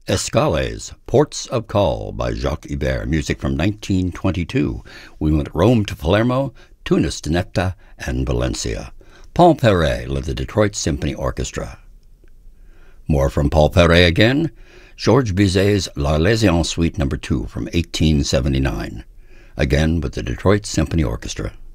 Escales, Ports of Call by Jacques Ibert, music from 1922. We went Rome to Palermo, Tunis to Necta, and Valencia. Paul Perret led the Detroit Symphony Orchestra. More from Paul Perret again, Georges Bizet's L'Arlésienne Suite No. 2 from 1879, again with the Detroit Symphony Orchestra.